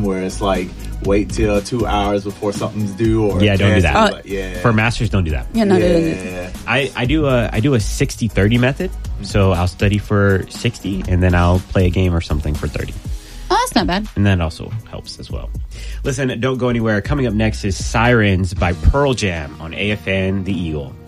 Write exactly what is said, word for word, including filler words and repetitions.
game where it's like wait till two hours before something's due. Or yeah, don't do that. Uh, like, yeah, for masters, don't do that. Yeah, no, yeah. I, I do a I do a sixty thirty method. So I'll study for sixty, and then I'll play a game or something for thirty. Oh, that's not bad. And that also helps as well. Listen, don't go anywhere. Coming up next is Sirens by Pearl Jam on A F N The Eagle.